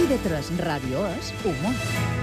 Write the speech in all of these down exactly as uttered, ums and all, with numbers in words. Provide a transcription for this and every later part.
I V tres Ràdio és humor.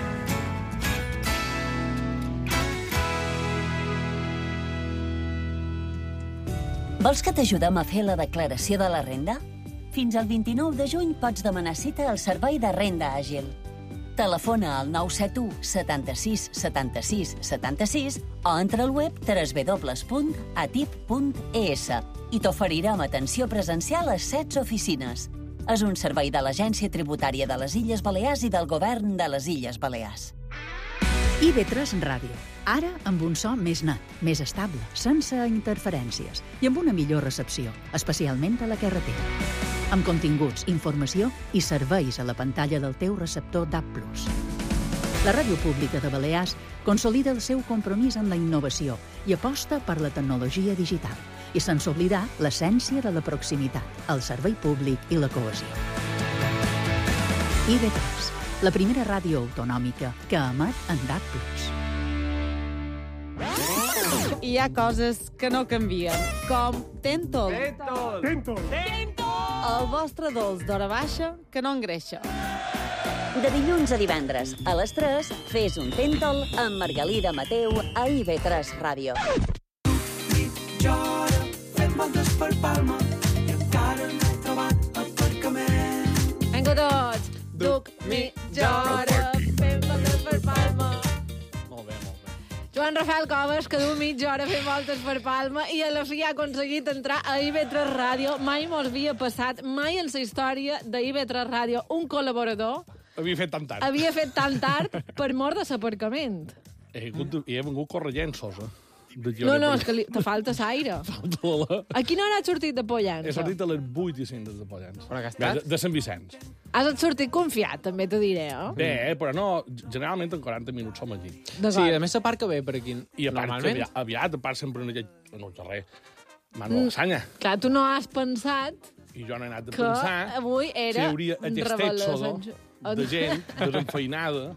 Vols que t'ajudem a fer la declaració de la renda? Fins al vint-i-nou de juny pots demanar cita al Servei de Renda Àgil. Telefona al nou set u setanta-sis setanta-sis setanta-sis o entra al web w w w punt atip punt e s i t'oferirem atenció presencial a set oficines. És un servei de l'Agència Tributària de les Illes Balears i del Govern de les Illes Balears. I V tres Ràdio. Ara amb un so més net, més estable, sense interferències i amb una millor recepció, especialment a la carretera. Amb continguts, informació i serveis a la pantalla del teu receptor D A B plus. La Ràdio Pública de Balears consolida el seu compromís amb la innovació i aposta per la tecnologia digital, i sense oblidar l'essència de la proximitat, el servei públic i la cohesió. I V tres, la primera ràdio autonòmica que emet en D A B plus. Hi ha coses que no canvien, com Tentol. Tentol! Tentol! Tentol! El vostre dolç d'hora baixa que no engreixa. De dilluns a divendres, a les tres, fes un Tentol amb Margalida Mateu a I V tres Ràdio. Mitjora, fem voltes per Palma i encara no he trobat aparcament. Vinga tots! Duc mitjora, fem voltes per Palma. Molt bé, molt bé. Joan Rafael Coves, que du mitja hora fent voltes per Palma i a la fi ha aconseguit entrar a I V tres Ràdio. Mai mos havia passat, mai en la història de I V tres Ràdio, un col·laborador Havia fet tant tard. havia fet tan tard per mort de l'aparcament. He, hagut, he vengut correllenços, eh? No, no, és que li, te falta l'aire. A quina hora has sortit de He Pollença? sortit a les vuit i cinc de Pollença. Però que has estat? De, de Sant Vicenç. Has sortit confiat, també t'ho diré, eh? Bé, però no, generalment en quaranta minuts som aquí. Sí, a més s'aparca bé per aquí. I a part, que Normalment. aviat, aviat a part sempre en aquell... No, carrer. Manu Lasanya. Clar, tu no has pensat I jo no he anat a que pensar avui si hi era hauria aquest revelar èxodo Sant- de gent desenfeinada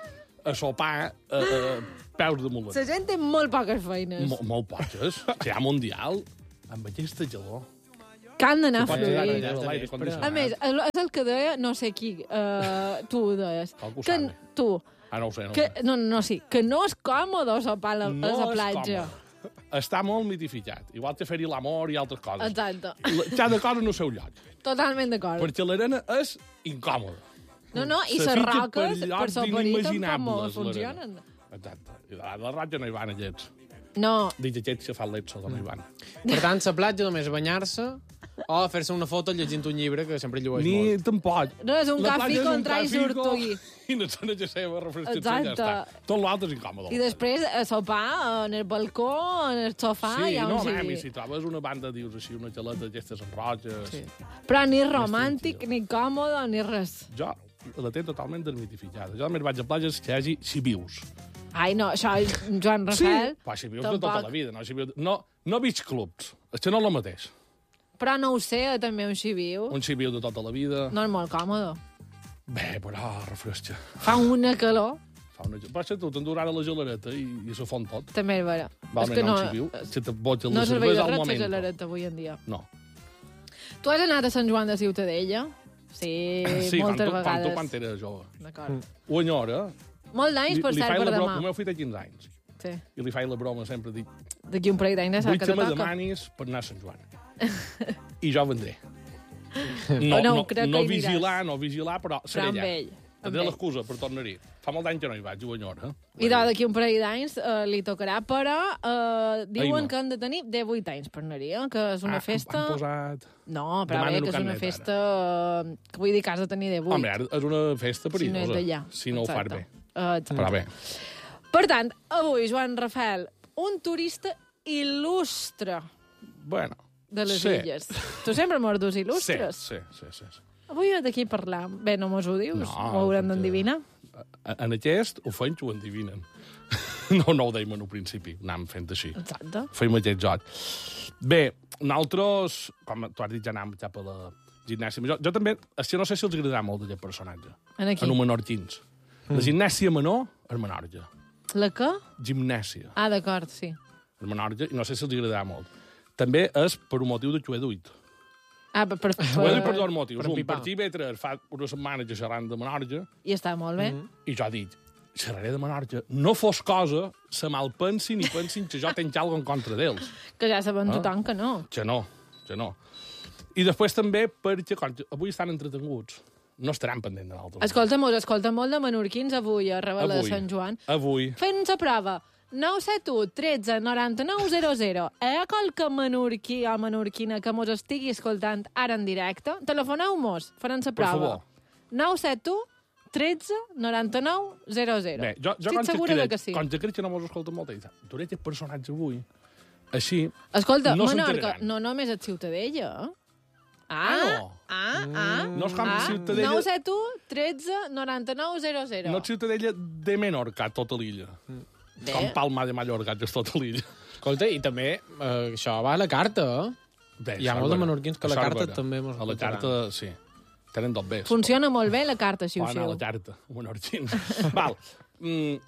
a sopar a, a peus de mulet. La gent té molt poques feines. Mo, molt poques. Si hi ha mundial, amb aquesta gelor. Que han d'anar a Pots anar fluir. allà a l'aire A condicionat. més, és és el que deia no sé qui, uh, tu ho deies. Algú Que, sabe. tu, Ah, no ho sé, no ho que, sé. no, no, sí, que no és còmode sopar a la, No a la és platja. còmode. Està molt mitificat. Igual que fer-hi l'amor i altres coses. Exacte. La- Cada cosa en el seu lloc. Totalment d'acord. Perquè l'arena és incòmoda. No, no, i Se les fica roques, per per llocs sopar-hi, tampoc inimaginables, molt funcionen. Exacte. I a la ratlla no hi van aquests. No, Dic aquests que fan l'etso, no hi van. Per tant, la platja només banyar-se o fer-se una foto llegint un llibre, que sempre llueix Ni molt. tampoc. no és un La cafè platja és un contra i cafico surto-hi. I no se n'ha seva refrescació, Exacte. ja està. Tot l'altre és incòmode. I després a sopar en el balcó, en el sofà, Sí, ja no, on mami, sigui. si trobes una banda, dius així, una geleta d'aquestes en roges... Sí. Però ni romàntic, ni còmode, ni res. Jo la té totalment desmitificada. Jo només vaig a platges que hi hagi xivius. Ai, no, això és Joan Rafael. Sí, però xivius tampoc. de tota la vida. No, xivius... no, no beach clubs. És que no és el mateix. Però no ho sé, també un xiviu. Un xiviu de tota la vida... No és molt còmode. Bé, però refresca. Fa una calor, Fa una... Però si tu t'enduràs la gelareta i, i se fon tot. també és vera. Val És més que anar no, a un xiviu. Si te boig no la serveix de cervesa al res la moment. gelareta avui en dia. No. Tu has anat a Sant Joan de Ciutadella? Sí, Sí, quan moltes tu, quan vegades. tu quan eres jove. D'acord. Ho enyora. Molt d'anys, per li cert, faig per la broma. demà. El meu fill té quinze anys. Sí. I li faig la broma sempre. Dic, D'aquí un parell d'anys ja vull saps que que te me toca. demanis per anar a Sant Joan. I jo vendré. Oh, no, no, crec no que hi aniràs. vigilar, no vigilar, però Però seré amb allà. ell. amb Tindré ell. l'excusa per tornar-hi. Fa molt d'any que no hi vaig, ho enyora. I doncs, d'aquí un parell d'anys uh, li tocarà, però uh, diuen Ai, no. que han de tenir divuit anys per anar-hi, eh? Que és una Ah, festa... Han posat... No, però Demanen bé, que un és una carnet, festa... uh, Que vull dir que has de tenir divuit. Home, ara és una festa si no és perillosa. d'allà. Si no ho fas Exacte. bé. Uh, exacte. Però bé. Per tant, avui, Joan Rafael, un turista il·lustre Bueno. de les sí. illes. Tu sempre mos dus Sí, il·lustres. sí, sí, sí. sí. Avui d'aquí parlam. Bé, no mos ho dius, No, ho haurem perquè- d'endevinar. En aquest ho feim que ho endivinen. No, no ho dèiem al principi, anàvem fent així. Exacte. Feim aquest joc. Bé, nosaltres, com tu has dit, ja anàvem cap a la gimnàsia. Jo, jo també, és que no sé si els agradarà molt aquest personatge. En aquí. En un menorquins. La gimnàsia menor és Menorca. La què? Gimnàsia. Ah, d'acord, sí. És Menorca, i no sé si els agradarà molt. També és per un motiu de que ho he duit. Ah, per, per, Ho he dit per per... dos motius. per Un, pipar. per Tibetre fa una setmana que xerrant de Menorca I està molt bé. Mm. i jo dic, xerraré de Menorca. No fos cosa, se malpensin i pensin que jo tenc alguna en contra d'ells. Que ja sabem Ah. tothom que no. Que no, que no. I després també perquè, com que avui estan entretenguts, no estaran pendents de l'altre. Escolta molt, escolta molt de menorquins avui a Rebela de Avui. Sant Joan. Avui. Fent la prova. nou set u tretze noranta-nou zero zero. Hi ha qualque menorquí o menorquina que mos estigui escoltant ara en directe? Telefoneu-mos, farem la Per prova. favor. nou set u tretze noranta-nou zero zero. Bé, jo, jo Estic com segura que, de que sí. com que crec que no mos escolta molt, dic, duré aquest personatge avui, així... Escolta, no Menorca, s'enteraran. no només és Ciutadella, eh? Ah, Ah, no. ah, ah. No és com ah. Ciutadella... nou set u tretze noranta-nou zero zero. No és Ciutadella de Menorca, tota l'illa. Bé. Com Palma de Mallorca, que és tota l'illa. Escolta, i també eh, això va a la carta, eh? Bé, Hi ha això és molts de vera. menorquins que a la Això és carta vera. també mos A la escoltaran. carta, sí. Tenen dos bes. Funciona molt bé la carta, Van a xiu-xiu. la carta, menorquins. Val. Mm.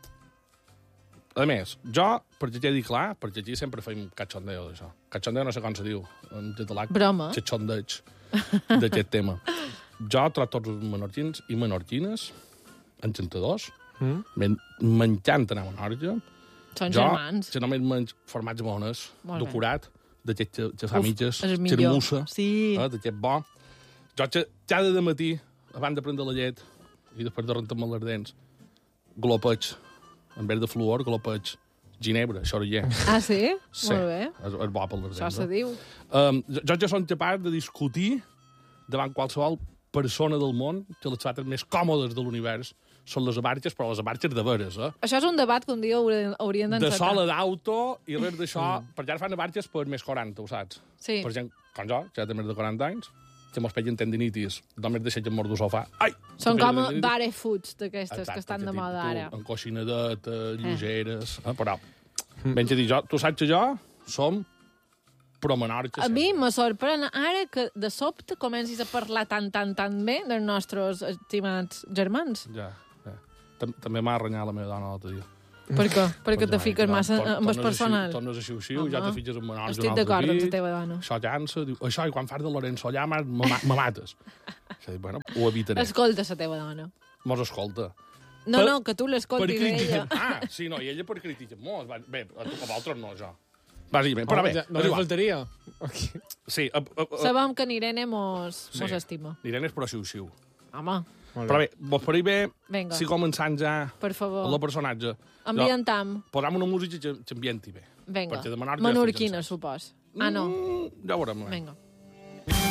A més, jo, perquè quedi clar, perquè aquí sempre fem cachondeo d'això. Cachondeo no sé com se diu en català. Broma. Cachondeig d'aquest tema. Jo trobo tots els menorquins i menorquines encantadors. Mm? Men- M'encanta anar a Menorca. Són Jo, germans. que només menys formats bones, Molt bé. decorat, d'aquest que, que fa Uf, mitges, és el millor. xermussa, Sí. eh, d'aquest bo. Jo, que cada de matí, abans de prendre la llet i després de rentar-me les dents, glopeig, en vez de fluor, glopeig ginebra, això hi és. Ah, sí? Sí, Molt bé. és, és bo per les Això dents. se eh? diu. Um, jo ja som capaç de discutir davant qualsevol persona del món que les sabates més còmodes de l'univers són les abarques, però les abarques de veres, eh? Això és un debat que un dia haurien, haurien De d'encetar. sola d'auto i res d'això, mm. perquè ara fan abarques per més quaranta, ho saps? Sí. Per gent com jo, que ja té més de quaranta anys, que mos peguen tendinitis, només deixen mort del sofà. Ai! Són Que com peguen tendinitis. bare foods d'aquestes que estan de moda ara. En coixinadet, lleugeres... Eh, però, ben que dir jo, tu saps que jo som pro Menorca. A mi sempre. me sorprèn ara que de sobte comencis a parlar tan, tan, tan bé dels nostres estimats germans. Ja, ja. Tam- També m'ha arrenyat la meva dona l'altre dia. Per què? Perquè te Doncs, fiques no, massa tor- amb el tornes a personal. xiu- Tornes a xiu-xiu, ja Home, te fiques en Menorca estic un altre d'acord amb dit. la teva dona. Això llança, diu, això, i quan fas de Lorenzo Llamas, me, ma- me mates. Això dic, bueno, ho evitaré. Escolta la teva dona. Mos escolta. No, Per- no, que tu l'escoltis d'ella. Ah, sí, no, i ella per criticar molt. Va- Bé, a tu, a vosaltres no, jo. Bàsicament, però bé, ja, no és li igual. faltaria. Sí, a, a, a, Sabem que en Irene mos, sí. mos estima. Irene és però xiu-xiu. Home, Molt Però bé, vos pareix bé Vinga. si començant ja per favor. el personatge. Ambientam. Posam una música que, que ambienti bé. Vinga. Perquè de Menorca ja Menorquina, estic supos. Ah, no. Mm, ja ho veurem. Vinga.